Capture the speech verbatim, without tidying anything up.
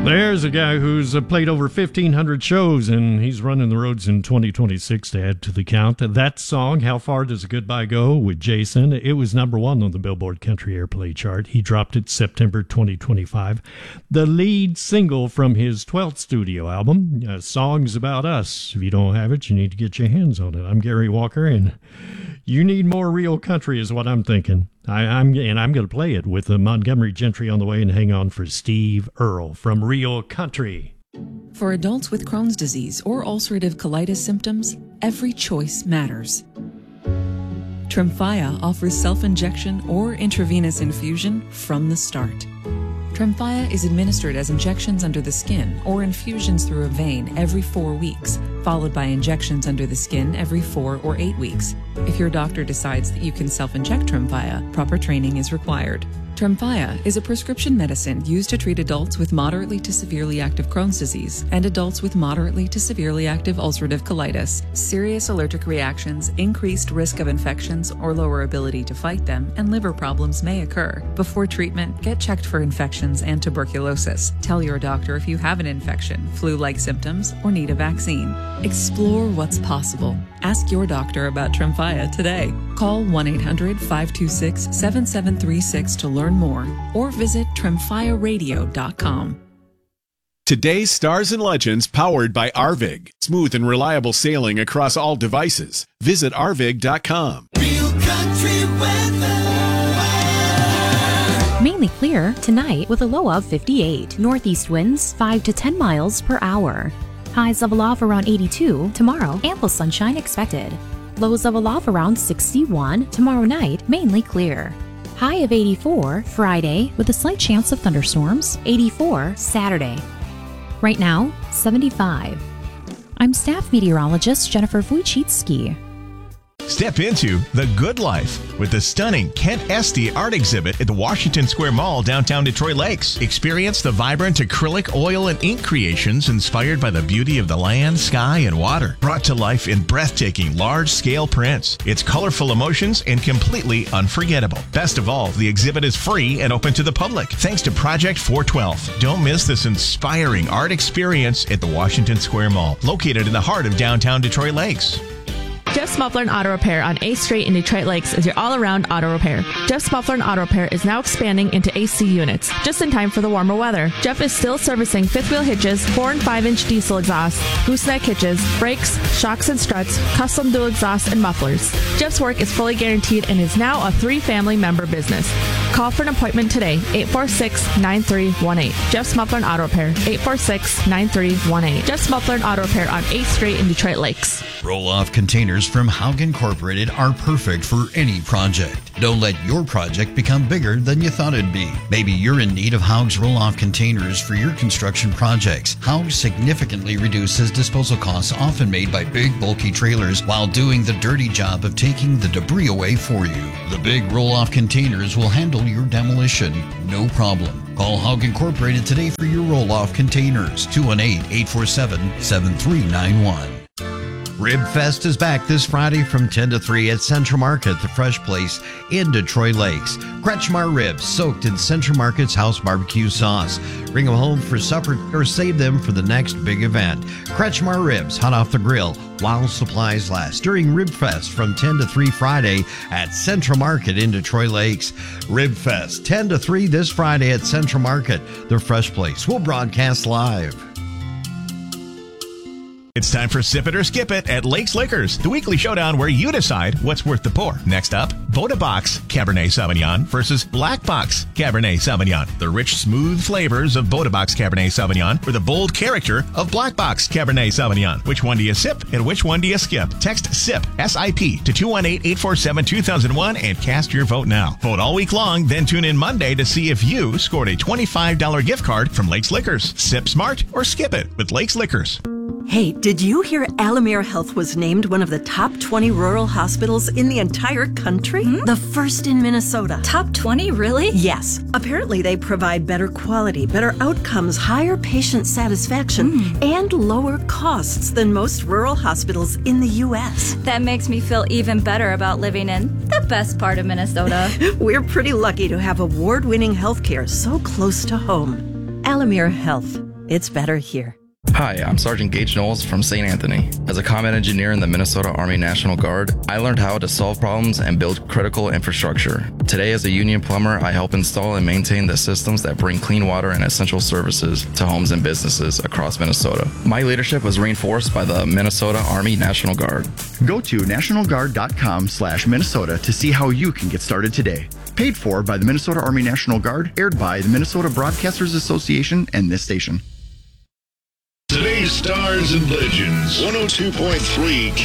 There's a guy who's uh, played over fifteen hundred shows, and he's running the roads in twenty twenty-six to add to the count. That song, How Far Does a Goodbye Go, with Jason, it was number one on the Billboard Country Airplay chart. He dropped it September twenty twenty-five. The lead single from his twelfth studio album, uh, Songs About Us. If you don't have it, you need to get your hands on it. I'm Gary Walker, and you need more real country is what I'm thinking. I, I'm and I'm going to play it with the Montgomery Gentry on the way, and hang on for Steve Earle from Real Country. For adults with Crohn's disease or ulcerative colitis symptoms, every choice matters. Tremfya offers self-injection or intravenous infusion from the start. Tremfya is administered as injections under the skin or infusions through a vein every four weeks, followed by injections under the skin every four or eight weeks. If your doctor decides that you can self-inject Tremfya, proper training is required. Tremfya is a prescription medicine used to treat adults with moderately to severely active Crohn's disease and adults with moderately to severely active ulcerative colitis. Serious allergic reactions, increased risk of infections or lower ability to fight them, and liver problems may occur. Before treatment, get checked for infections and tuberculosis. Tell your doctor if you have an infection, flu-like symptoms, or need a vaccine. Explore what's possible. Ask your doctor about Tremfya today. Call one eight hundred, five two six, seven seven three six to learn more, or visit tremfya radio dot com. Today's Stars and Legends powered by Arvig. Smooth and reliable sailing across all devices. Visit arvig dot com. Real country weather. Mainly clear tonight with a low of fifty-eight. Northeast winds five to ten miles per hour. Highs of a low of around eighty-two. Tomorrow, ample sunshine expected. Lows of a low of around sixty-one. Tomorrow night, mainly clear. High of eighty-four Friday with a slight chance of thunderstorms. eighty-four Saturday. Right now, seventy-five. I'm staff meteorologist Jennifer Wojcicki. Step into the good life with the stunning Kent Esty art exhibit at the Washington Square Mall, downtown Detroit Lakes. Experience the vibrant acrylic, oil, and ink creations inspired by the beauty of the land, sky, and water. Brought to life in breathtaking, large-scale prints. It's colorful emotions and completely unforgettable. Best of all, the exhibit is free and open to the public, thanks to Project four twelve. Don't miss this inspiring art experience at the Washington Square Mall, located in the heart of downtown Detroit Lakes. Jeff's Muffler and Auto Repair on eighth Street in Detroit Lakes is your all-around auto repair. Jeff's Muffler and Auto Repair is now expanding into A C units, just in time for the warmer weather. Jeff is still servicing fifth-wheel hitches, four and five inch diesel exhaust, gooseneck hitches, brakes, shocks and struts, custom dual exhaust, and mufflers. Jeff's work is fully guaranteed and is now a three-family member business. Call for an appointment today, eight four six, nine three one eight. Jeff's Muffler and Auto Repair, eight four six, nine three one eight. Jeff's Muffler and Auto Repair on eighth Street in Detroit Lakes. Roll-off containers from Haug Incorporated are perfect for any project. Don't let your project become bigger than you thought it'd be. Maybe you're in need of Haug's roll-off containers for your construction projects. Haug significantly reduces disposal costs often made by big, bulky trailers while doing the dirty job of taking the debris away for you. The big roll-off containers will handle your demolition, no problem. Call Haug Incorporated today for your roll-off containers. two one eight, eight four seven, seven three nine one. Rib Fest is back this Friday from ten to three at Central Market, the fresh place in Detroit Lakes. Kretschmar ribs soaked in Central Market's house barbecue sauce. Bring them home for supper or save them for the next big event. Kretschmar ribs hot off the grill while supplies last during Rib Fest from ten to three Friday at Central Market in Detroit Lakes. Rib Fest ten to three this Friday at Central Market, the fresh place. We'll broadcast live. It's time for Sip It or Skip It at Lakes Liquors, the weekly showdown where you decide what's worth the pour. Next up, Boda Box Cabernet Sauvignon versus Black Box Cabernet Sauvignon. The rich, smooth flavors of Boda Box Cabernet Sauvignon or the bold character of Black Box Cabernet Sauvignon. Which one do you sip and which one do you skip? Text SIP, S I P, to two one eight, eight four seven, two thousand one and cast your vote now. Vote all week long, then tune in Monday to see if you scored a twenty-five dollars gift card from Lakes Liquors. Sip smart or skip it with Lakes Liquors. Hey, did you hear Alamere Health was named one of the top twenty rural hospitals in the entire country? Hmm? The first in Minnesota. Top twenty, really? Yes. Apparently they provide better quality, better outcomes, higher patient satisfaction, mm. and lower costs than most rural hospitals in the U S That makes me feel even better about living in the best part of Minnesota. We're pretty lucky to have award-winning healthcare so close to home. Alamere Health. It's better here. Hi, I'm Sergeant Gage Knowles from Saint Anthony. As a combat engineer in the Minnesota Army National Guard, I learned how to solve problems and build critical infrastructure. Today, as a union plumber, I help install and maintain the systems that bring clean water and essential services to homes and businesses across Minnesota. My leadership was reinforced by the Minnesota Army National Guard. Go to nationalguard.com slash Minnesota to see how you can get started today. Paid for by the Minnesota Army National Guard, aired by the Minnesota Broadcasters Association and this station. Today's Stars and Legends, one oh two point three